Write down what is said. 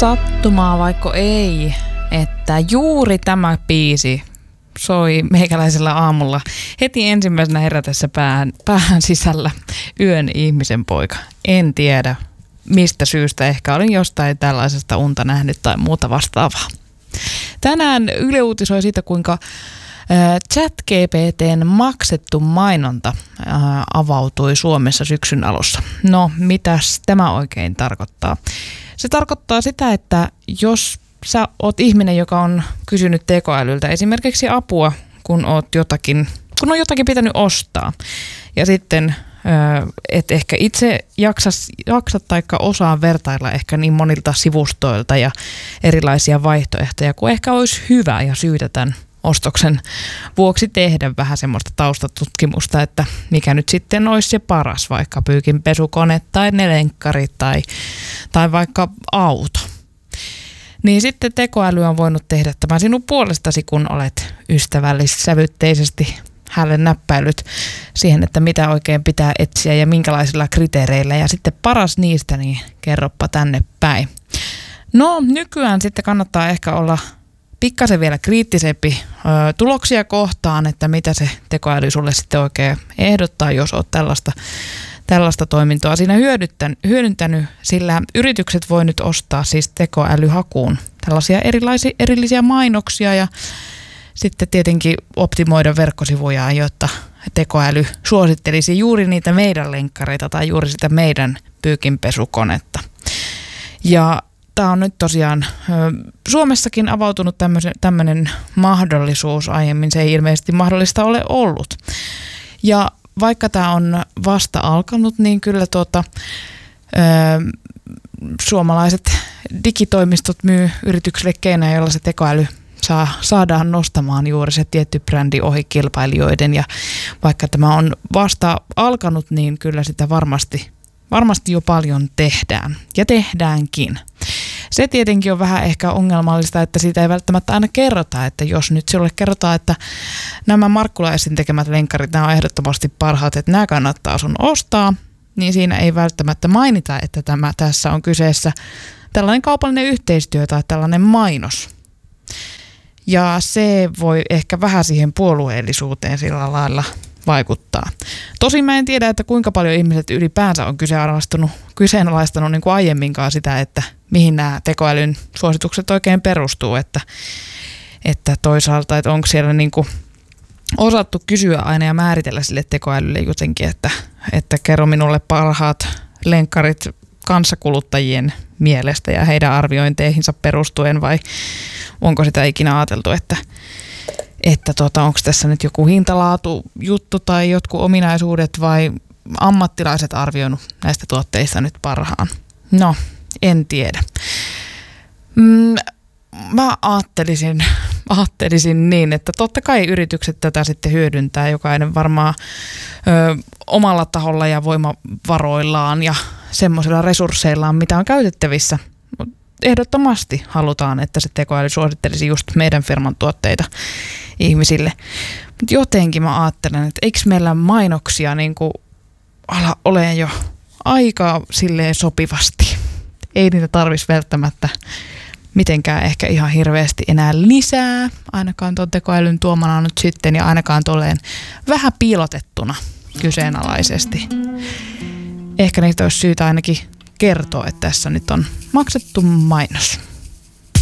Sattumaa vaikka ei, että juuri tämä biisi soi meikäläisellä aamulla heti ensimmäisenä herätessä päähän sisällä Yön ihmisen poika. En tiedä mistä syystä, ehkä olin jostain tällaisesta unta nähnyt tai muuta vastaavaa. Tänään Yle uutisoi siitä, kuinka ChatGPT:n maksettu mainonta avautui Suomessa syksyn alussa. No, mitäs tämä oikein tarkoittaa? Se tarkoittaa sitä, että jos sä oot ihminen, joka on kysynyt tekoälyltä esimerkiksi apua, kun on jotakin pitänyt ostaa, ja sitten et ehkä itse jaksa taikka osaa vertailla ehkä niin monilta sivustoilta ja erilaisia vaihtoehtoja, kun ehkä olisi hyvä ja syytä tämän ostoksen vuoksi tehdä vähän semmoista taustatutkimusta, että mikä nyt sitten olisi se paras, vaikka pyykinpesukone tai ne lenkkarit tai vaikka auto. Niin sitten tekoäly on voinut tehdä tämän sinun puolestasi, kun olet ystävällissävytteisesti hänelle näppäilyt siihen, että mitä oikein pitää etsiä ja minkälaisilla kriteereillä. Ja sitten paras niistä, niin kerroppa tänne päin. No, nykyään sitten kannattaa ehkä olla pikkasen vielä kriittisempi tuloksia kohtaan, että mitä se tekoäly sulle sitten oikein ehdottaa, jos olet tällaista toimintoa siinä hyödyntänyt, sillä yritykset voi nyt ostaa siis tekoälyhakuun tällaisia erillisiä mainoksia ja sitten tietenkin optimoida verkkosivuja, jotta tekoäly suosittelisi juuri niitä meidän lenkkareita tai juuri sitä meidän pyykinpesukonetta. Ja tämä on nyt tosiaan Suomessakin avautunut tämmöinen mahdollisuus, aiemmin se ei ilmeisesti mahdollista ole ollut. Ja vaikka tämä on vasta alkanut, niin kyllä suomalaiset digitoimistot myy yrityksille keinoja, joilla se tekoäly saadaan nostamaan juuri se tietty brändi ohi kilpailijoiden. Ja vaikka tämä on vasta alkanut, niin kyllä sitä varmasti jo paljon tehdään ja tehdäänkin. Se tietenkin on vähän ehkä ongelmallista, että siitä ei välttämättä aina kerrota, että jos nyt sinulle kerrotaan, että nämä Markkulaisin tekemät lenkkarit, nämä on ehdottomasti parhaat, että nämä kannattaa sun ostaa, niin siinä ei välttämättä mainita, että tässä on kyseessä tällainen kaupallinen yhteistyö tai tällainen mainos. Ja se voi ehkä vähän siihen puolueellisuuteen sillä lailla vaikuttaa. Tosin mä en tiedä, että kuinka paljon ihmiset ylipäänsä on kyseenalaistanut niin kuin aiemminkaan sitä, että mihin nämä tekoälyn suositukset oikein perustuu, että toisaalta, että onko siellä niin kuin osattu kysyä aina ja määritellä sille tekoälylle jotenkin, että kerro minulle parhaat lenkkarit kanssakuluttajien mielestä ja heidän arviointeihinsa perustuen, vai onko sitä ikinä ajateltu, että onko tässä nyt joku hintalaatu juttu tai jotkut ominaisuudet vai ammattilaiset arvioinut näistä tuotteista nyt parhaan? No, en tiedä. Mä ajattelisin niin, että totta kai yritykset tätä sitten hyödyntää, jokainen varmaan omalla taholla ja voimavaroillaan ja semmoisilla resursseillaan, mitä on käytettävissä. Ehdottomasti halutaan, että se tekoäly suosittelisi just meidän firman tuotteita ihmisille. Mutta jotenkin mä ajattelen, että eikö meillä mainoksia niin kuin ala ole jo aika silleen sopivasti. Ei niitä tarvitsisi välttämättä mitenkään ehkä ihan hirveästi enää lisää, ainakaan tuon tekoälyn tuomana nyt sitten ja ainakaan tolleen vähän piilotettuna kyseenalaisesti. Ehkä niitä olisi syytä ainakin kertoa, että tässä nyt on maksettu mainos.